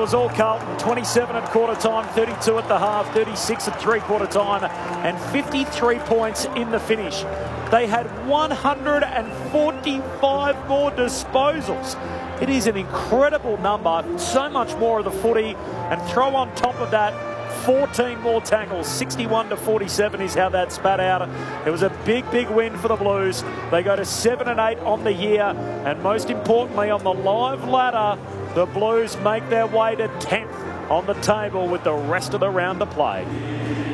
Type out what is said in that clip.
was all Carlton. 27 at quarter time, 32 at the half, 36 at three-quarter time, and 53 points in the finish. They had 145 more disposals. It is an incredible number. So much more of the footy, and throw on top of that 14 more tackles. 61-47 is how that spat out. It was a big, big win for the Blues. They go to 7-8 on the year, and most importantly, on the live ladder, the Blues make their way to 10th on the table with the rest of the round to play.